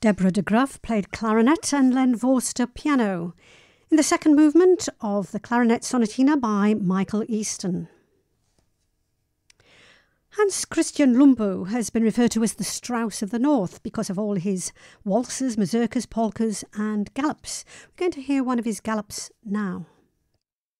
Deborah de Groff played clarinet and Len Vorster piano in the second movement of the Clarinet Sonatina by Michael Easton. Hans Christian Lumbo has been referred to as the Strauss of the North because of all his waltzes, mazurkas, polkas and gallops. We're going to hear one of his gallops now.